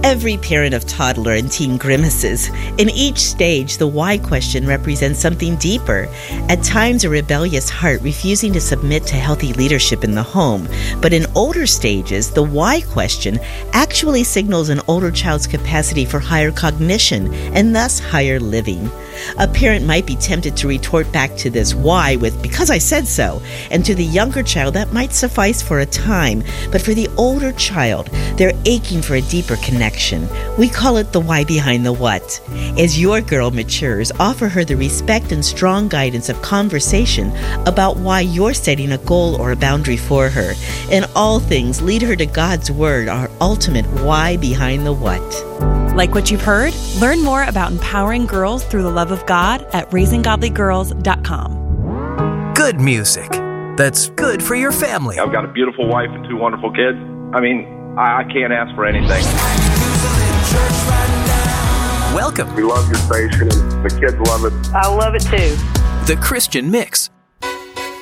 Every parent of toddler and teen grimaces. In each stage, the why question represents something deeper. At times, a rebellious heart refusing to submit to healthy leadership in the home. But in older stages, the why question actually signals an older child's capacity for higher cognition and thus higher living. A parent might be tempted to retort back to this why with, because I said so. And to the younger child, that might suffice for a time. But for the older child, they're aching for a deeper connection. We call it the why behind the what. As your girl matures, offer her the respect and strong guidance of conversation about why you're setting a goal or a boundary for her. In all things, lead her to God's Word, our ultimate why behind the what. Like what you've heard? Learn more about empowering girls through the love of God at raisinggodlygirls.com. Good music that's good for your family. I've got a beautiful wife and 2 wonderful kids. I mean, I can't ask for anything. Welcome. We love your station, and the kids love it. I love it too. The Christian Mix